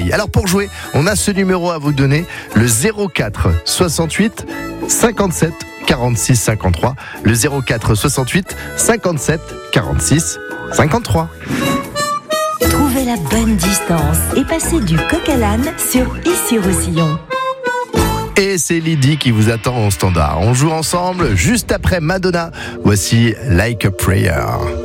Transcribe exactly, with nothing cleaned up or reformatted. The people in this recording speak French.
Marseille. Alors pour jouer, on a ce numéro à vous donner, le zéro quatre soixante-huit cinquante-sept quarante-six cinquante-trois, le zéro quatre soixante-huit cinquante-sept quarante-six cinquante-trois. Trouvez la bonne distance et passez du coq à l'âne sur Issy-Roussillon. Et c'est Lydie qui vous attend au standard. On joue ensemble juste après Madonna. Voici Like a Prayer.